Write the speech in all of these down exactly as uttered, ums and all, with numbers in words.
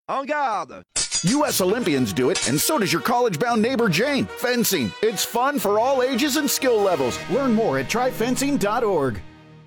En garde! U S Olympians do it, and so does your college-bound neighbor Jane. Fencing. It's fun for all ages and skill levels. Learn more at try fencing dot org.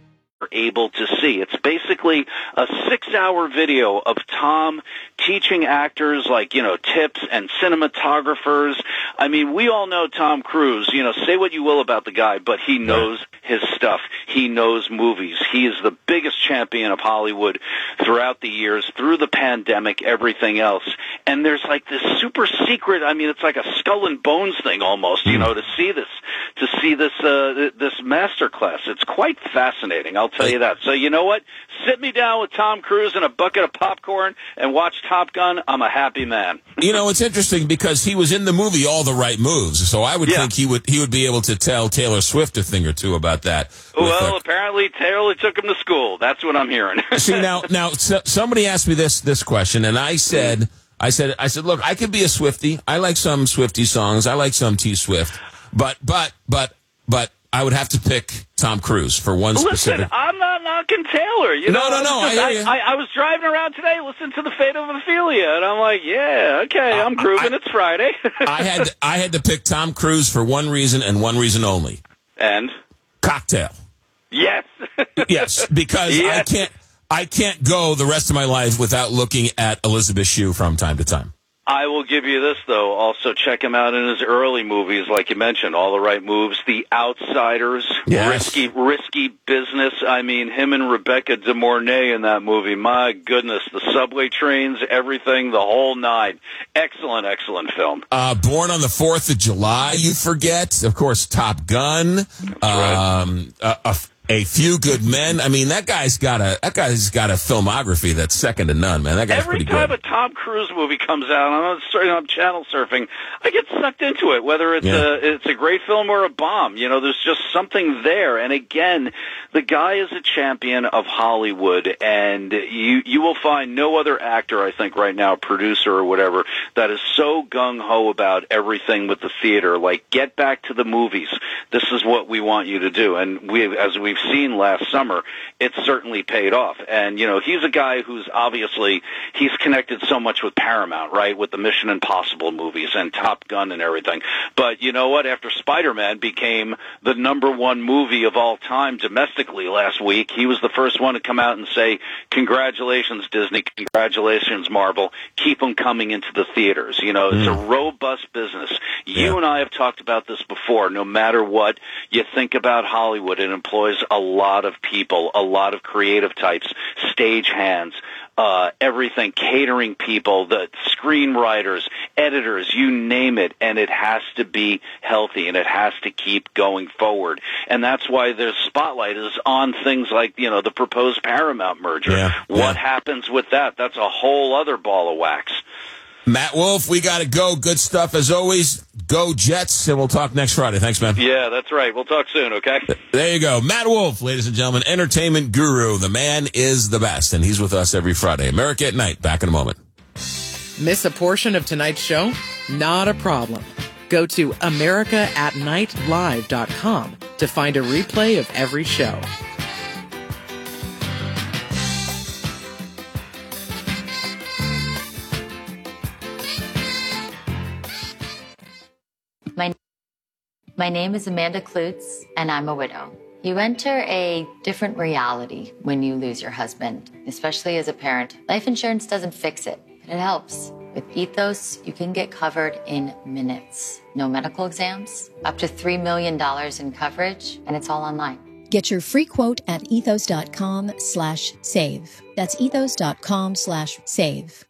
Able to see. It's basically a six-hour video of Tom teaching actors like, you know, tips and cinematographers. I mean, we all know Tom Cruise. You know, say what you will about the guy, but he knows his stuff. He knows movies. He is the biggest champion of Hollywood throughout the years, through the pandemic, everything else. And there's like this super secret, I mean, it's like a skull and bones thing almost, you know, to see this, to see this, uh, this masterclass. It's quite fascinating, I'll tell you that. So you know what? Sit me down with Tom Cruise and a bucket of popcorn and watch Top Gun. I'm a happy man. You know, it's interesting because he was in the movie All the Right Moves, so I would Yeah. think he would he would be able to tell Taylor Swift a thing or two about that. Well, uh, apparently Taylor took him to school. That's what I'm hearing. See, now, now so, somebody asked me this this question, and I said, I said, I said, look, I could be a Swiftie. I like some Swiftie songs. I like some T Swift, but, but, but, but. I would have to pick Tom Cruise for one Listen, specific. I'm not knocking Taylor. You No, know, no, no, Just, I hear you. I, I, I was driving around today, listening to the Fate of Ophelia, and I'm like, yeah, okay, I'm grooving. I- it's Friday. I had I had to pick Tom Cruise for one reason and one reason only. And Cocktail. yes, Yes, because I Yes. can't I can't go the rest of my life without looking at Elizabeth Shue from time to time. I will give you this, though. Also, check him out in his early movies, like you mentioned, All the Right Moves, The Outsiders, Yes. Risky Risky Business. I mean, him and Rebecca De Mornay in that movie. My goodness, the subway trains, everything, the whole nine. Excellent, excellent film. Uh, Born on the fourth of July, you forget. Of course, Top Gun. right. Um, a, a, a Few Good Men. I mean, that guy's got a that guy's got a filmography that's second to none, man. That guy's Every pretty time good. a Tom Cruise movie comes out, I'm, on, I'm channel surfing, I get sucked into it, whether it's, Yeah. a, it's a great film or a bomb. You know, there's just something there. And again, the guy is a champion of Hollywood, and you, you will find no other actor, I think, right now, producer or whatever, that is so gung-ho about everything with the theater. Like, get back to the movies. This is what we want you to do. And we, as we've seen last summer, it's certainly paid off. And, you know, he's a guy who's obviously, he's connected so much with Paramount, right, with the Mission Impossible movies and Top Gun and everything. But you know what? After Spider-Man became the number one movie of all time domestically last week, he was the first one to come out and say, congratulations, Disney, congratulations, Marvel, keep them coming into the theaters. You know, it's a robust business. You Yeah. and I have talked about this before. No matter what you think about Hollywood, it employs a lot of people, a lot of creative types, stage hands, uh, everything, catering people, the screenwriters, editors, you name it, and it has to be healthy, and it has to keep going forward. And that's why the spotlight is on things like, you know, the proposed Paramount merger. Yeah, What yeah. happens with that? That's a whole other ball of wax. Matt Wolf, we got to go. Good stuff as always. Go Jets, and we'll talk next Friday. Thanks, man. Yeah, that's right. We'll talk soon, okay? There you go. Matt Wolf, ladies and gentlemen, entertainment guru. The man is the best, and he's with us every Friday. America at Night. Back in a moment. Miss a portion of tonight's show? Not a problem. Go to america at night live dot com to find a replay of every show. My, my name is Amanda Klutz, and I'm a widow. You enter a different reality when you lose your husband, especially as a parent. Life insurance doesn't fix it, but it helps. With Ethos, you can get covered in minutes. No medical exams, up to three million dollars in coverage, and it's all online. Get your free quote at ethos.com slash save. That's ethos.com slash save.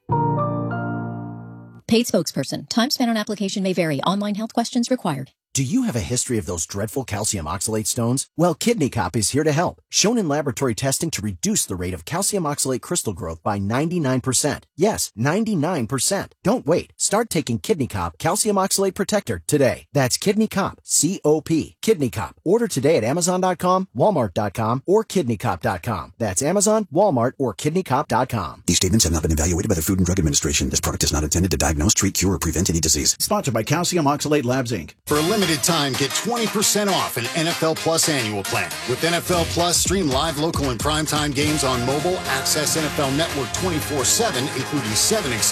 Paid spokesperson. Time spent on application may vary. Online health questions required. Do you have a history of those dreadful calcium oxalate stones? Well, Kidney Cop is here to help. Shown in laboratory testing to reduce the rate of calcium oxalate crystal growth by ninety-nine percent. Yes, ninety-nine percent. Don't wait. Start taking Kidney Cop Calcium Oxalate Protector today. That's Kidney Cop, C O P. Kidney Cop. Order today at amazon dot com, walmart dot com, or kidney cop dot com. That's Amazon, Walmart, or kidney cop dot com. These statements have not been evaluated by the Food and Drug Administration. This product is not intended to diagnose, treat, cure, or prevent any disease. Sponsored by Calcium Oxalate Labs, Incorporated. For a limited time, get twenty percent off an N F L Plus annual plan. With N F L Plus, stream live, local, and primetime games on mobile. Access N F L Network twenty-four seven, including seven